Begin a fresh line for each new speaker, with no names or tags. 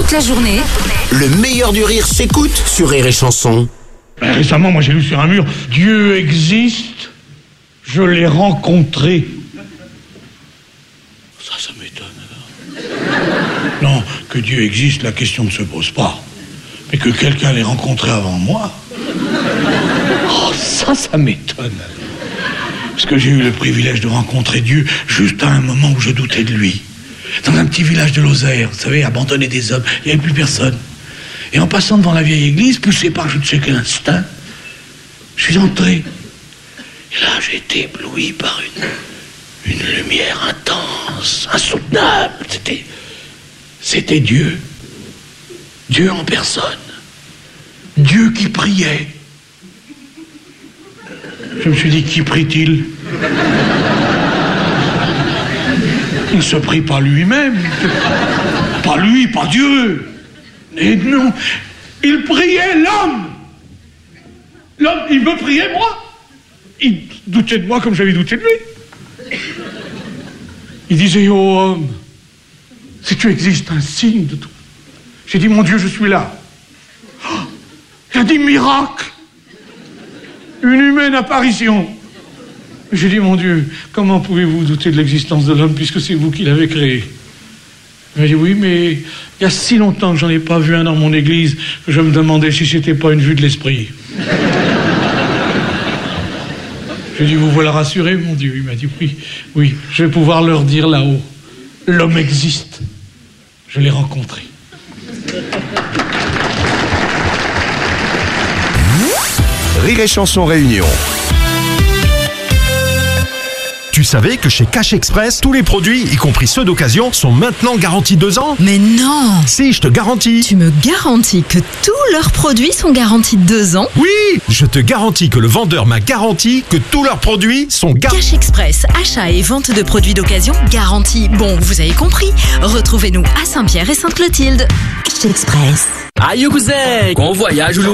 toute la journée.
Le meilleur du rire s'écoute sur Rire et Chanson.
Récemment, moi j'ai lu sur un mur « Dieu existe, je l'ai rencontré ». Ça m'étonne. Non, que Dieu existe, la question ne se pose pas. Mais que quelqu'un l'ait rencontré avant moi, oh, ça m'étonne. Parce que j'ai eu le privilège de rencontrer Dieu juste à un moment où je doutais de lui. Dans un petit village de Lozère, vous savez, abandonné des hommes, il n'y avait plus personne. Et en passant devant la vieille église, poussé par je ne sais quel instinct, je suis entré. Et là, j'ai été ébloui par une lumière intense, insoutenable. C'était Dieu. Dieu en personne. Dieu qui priait. Je me suis dit, qui prie-t-il? Il ne se prie pas lui-même. Pas lui, pas Dieu. Et non, il priait l'homme. L'homme, il me priait moi. Il doutait de moi comme j'avais douté de lui. Il disait, oh homme, si tu existes, un signe de tout. J'ai dit, mon Dieu, je suis là. Oh, il a dit, miracle. Une humaine apparition. J'ai dit, mon Dieu, comment pouvez-vous douter de l'existence de l'homme puisque c'est vous qui l'avez créé? Il m'a dit, oui, mais il y a si longtemps que j'en ai pas vu un dans mon église que je me demandais si c'était pas une vue de l'esprit. J'ai dit, vous voilà rassuré, mon Dieu? Il m'a dit, oui, je vais pouvoir leur dire là-haut, l'homme existe. Je l'ai rencontré.
Rire et Chanson Réunion. Tu savais que chez Cash Express, tous les produits, y compris ceux d'occasion, sont maintenant garantis 2 ans?
Mais non!
Si, je te garantis.
Tu me garantis que tous leurs produits sont garantis 2 ans?
Oui! Je te garantis que le vendeur m'a garanti que tous leurs produits sont garantis.
Cash Express, achat et vente de produits d'occasion garantis. Bon, vous avez compris. Retrouvez-nous à Saint-Pierre et Sainte-Clotilde. Cash Express.
Aïe cousin, qu'on voyage ou